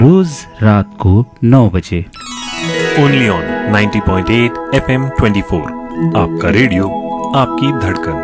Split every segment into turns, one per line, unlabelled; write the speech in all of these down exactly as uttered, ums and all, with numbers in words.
रोज रात को नौ बजे
only on ninety point eight F M twenty four. आपका रेडियो, आपकी धड़कन।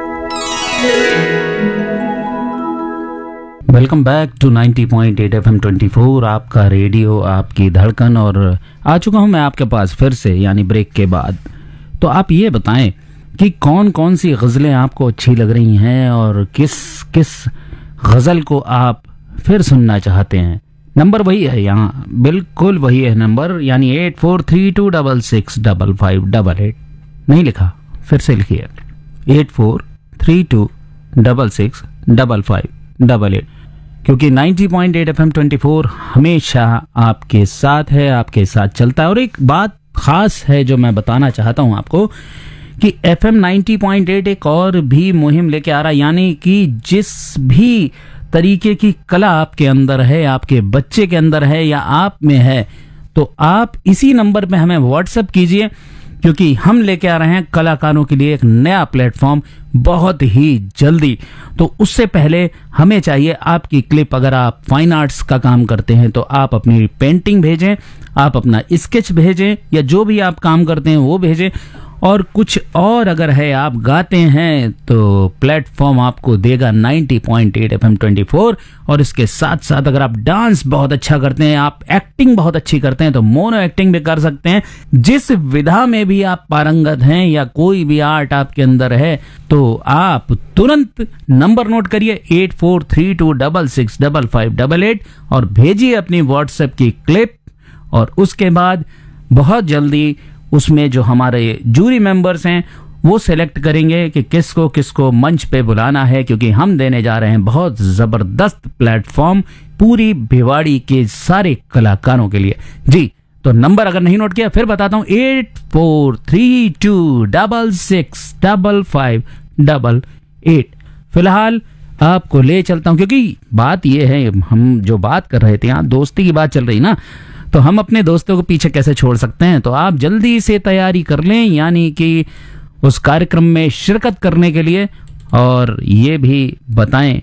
Welcome back to ninety point eight F M twenty four, आपका रेडियो आपकी धड़कन। और आ चुका हूं मैं आपके पास फिर से, यानी ब्रेक के बाद। तो आप ये बताएं कि कौन कौन सी गज़लें आपको अच्छी लग रही हैं और किस किस गज़ल को आप फिर सुनना चाहते हैं। नंबर वही है, यहाँ बिल्कुल वही है नंबर, यानी eight four three to double six double five double eight. नहीं लिखा, फिर से लिखिए, eight four three to double six double five double eight, क्योंकि ninety point eight F M twenty four हमेशा आपके साथ है, आपके साथ चलता है। और एक बात खास है जो मैं बताना चाहता हूं आपको कि F M ninety point eight एक और भी मुहिम लेके आ रहा है, यानी कि जिस भी तरीके की कला आपके अंदर है, आपके बच्चे के अंदर है या आप में है, तो आप इसी नंबर पे हमें व्हाट्सएप कीजिए, क्योंकि हम लेके आ रहे हैं कलाकारों के लिए एक नया प्लेटफॉर्म बहुत ही जल्दी। तो उससे पहले हमें चाहिए आपकी क्लिप। अगर आप फाइन आर्ट्स का काम करते हैं तो आप अपनी पेंटिंग भेजें, आप अपना स्केच भेजें, या जो भी आप काम करते हैं वो भेजें। और कुछ और अगर है, आप गाते हैं, तो प्लेटफॉर्म आपको देगा ninety point eight F M twenty four. और इसके साथ साथ अगर आप डांस बहुत अच्छा करते हैं, आप एक्टिंग बहुत अच्छी करते हैं, तो मोनो एक्टिंग भी कर सकते हैं। जिस विधा में भी आप पारंगत हैं या कोई भी आर्ट आपके अंदर है, तो आप तुरंत नंबर नोट करिए eight four three to double six double five double eight और भेजिए अपनी व्हाट्सएप की क्लिप। और उसके बाद बहुत जल्दी उसमें जो हमारे जूरी मेंबर्स हैं वो सेलेक्ट करेंगे कि किसको किसको मंच पे बुलाना है, क्योंकि हम देने जा रहे हैं बहुत जबरदस्त प्लेटफॉर्म पूरी भिवाड़ी के सारे कलाकारों के लिए। जी, तो नंबर अगर नहीं नोट किया फिर बताता हूं, eight four three to double six double five double eight. फिलहाल आपको ले चलता हूं, क्योंकि बात यह है, हम जो बात कर रहे थे यहाँ दोस्ती की बात चल रही ना, तो हम अपने दोस्तों को पीछे कैसे छोड़ सकते हैं। तो आप जल्दी से तैयारी कर लें, यानी कि उस कार्यक्रम में शिरकत करने के लिए। और ये भी बताएं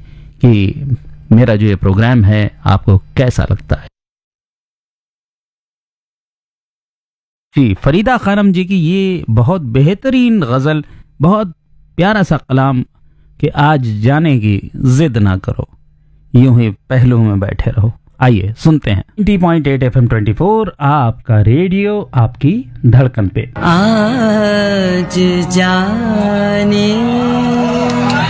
कि मेरा जो ये प्रोग्राम है आपको कैसा लगता है। जी, फरीदा खानम जी की ये बहुत बेहतरीन गज़ल, बहुत प्यारा सा कलाम कि आज जाने की जिद ना करो, यूं ही पहलू में बैठे रहो। आइए सुनते हैं ninety point eight F M twenty four, आपका रेडियो आपकी धड़कन पे।
आज जाने